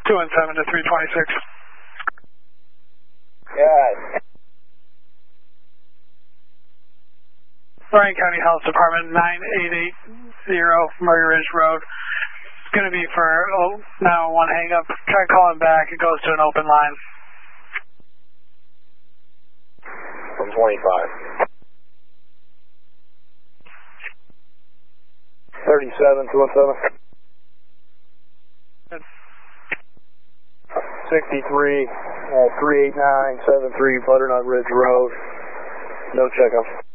217 to 326. Yeah. Lorraine County Health Department, 9880 Murray Ridge Road. It's going to be for 911 hang up. Try calling back. It goes to an open line. From 25. 37, 217. 63, 38973 Butternut Ridge Road. No checkup.